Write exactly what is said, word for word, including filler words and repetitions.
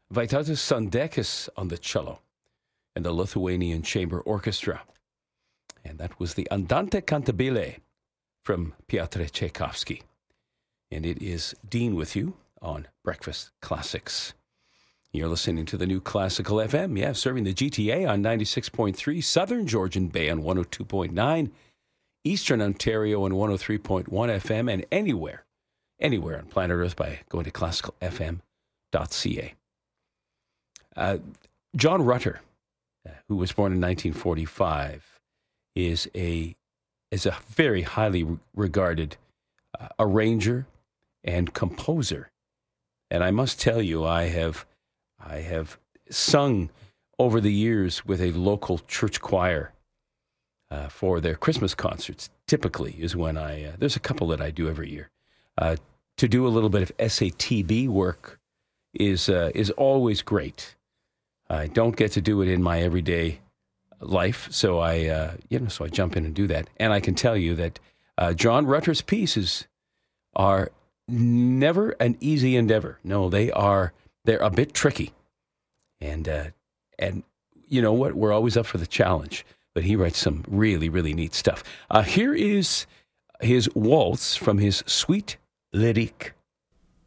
Vytautas Sandekis on the cello and the Lithuanian Chamber Orchestra. And that was the Andante Cantabile from Piotr Tchaikovsky. And it is Dean with you on Breakfast Classics. You're listening to the new Classical F M, yeah, serving the G T A on ninety-six point three, Southern Georgian Bay on one oh two point nine, Eastern Ontario on one oh three point one F M, and anywhere, anywhere on planet Earth by going to classical f m dot c a. Uh, John Rutter, uh, who was born in nineteen forty-five, is a is a very highly re- regarded uh, arranger and composer. And I must tell you, I have I have sung over the years with a local church choir uh, for their Christmas concerts. Typically is when I, uh, there's a couple that I do every year. Uh, to do a little bit of S A T B work is uh, is always great. I don't get to do it in my everyday life, so I, uh, you know, so I jump in and do that. And I can tell you that uh, John Rutter's pieces are never an easy endeavor. No, they are. They're a bit tricky, and uh, and you know what? We're always up for the challenge. But he writes some really, really neat stuff. Uh, here is his waltz from his Suite Lyrique.